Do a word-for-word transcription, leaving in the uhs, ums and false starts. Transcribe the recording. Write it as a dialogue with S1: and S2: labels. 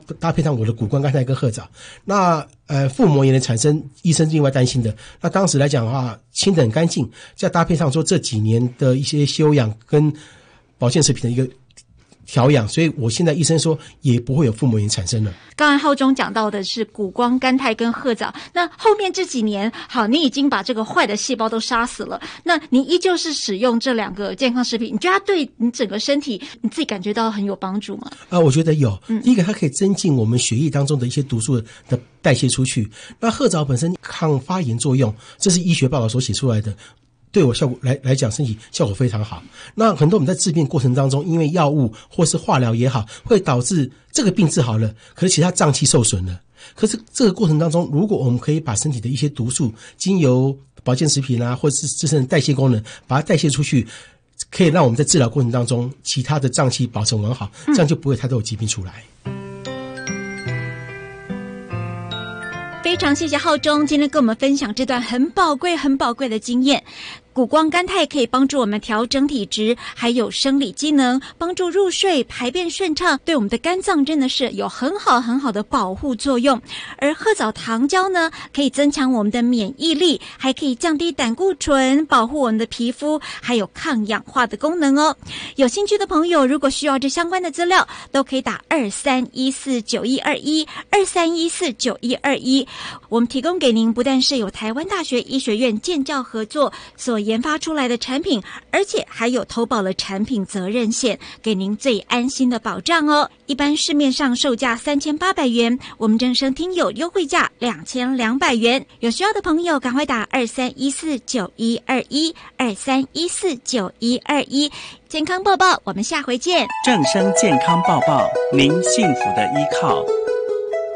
S1: 搭配上我的谷胱甘肽跟褐藻，那呃腹膜炎的产生，医生另外担心的。那当时来讲的话，清得很干净，再搭配上说这几年的一些休养跟保健食品的一个调养，所以我现在医生说也不会有腹膜炎产生了。
S2: 刚才浩中讲到的是谷胱甘肽跟褐藻，那后面这几年，好，你已经把这个坏的细胞都杀死了，那你依旧是使用这两个健康食品，你觉得它对你整个身体你自己感觉到很有帮助吗？
S1: 啊、呃，我觉得有。第一个，它可以增进我们血液当中的一些毒素的代谢出去。那褐藻本身抗发炎作用，这是医学报道所写出来的。对我效果来来讲，身体效果非常好。那很多我们在治病过程当中，因为药物或是化疗也好，会导致这个病治好了，可是其他脏器受损了。可是这个过程当中，如果我们可以把身体的一些毒素，经由保健食品啊，或者是自身的代谢功能，把它代谢出去，可以让我们在治疗过程当中，其他的脏器保存完好，这样就不会太多有疾病出来。
S2: 非常谢谢浩中今天跟我们分享这段很宝贵很宝贵的经验。谷胱甘肽可以帮助我们调整体质，还有生理机能，帮助入睡，排便顺畅，对我们的肝脏真的是有很好很好的保护作用。而褐藻糖胶呢，可以增强我们的免疫力，还可以降低胆固醇，保护我们的皮肤，还有抗氧化的功能哦。有兴趣的朋友，如果需要这相关的资料，都可以打二三一四九一二一二三一四九一二一。我们提供给您不但是有台湾大学医学院建教合作所研发出来的产品，而且还有投保了产品责任险，给您最安心的保障哦。一般市面上售价三千八百元，我们正声听友优惠价两千两百元。有需要的朋友赶快打二三一四九一二一二三一四九一二一。健康报报，我们下回见。
S3: 正声健康报报，您幸福的依靠。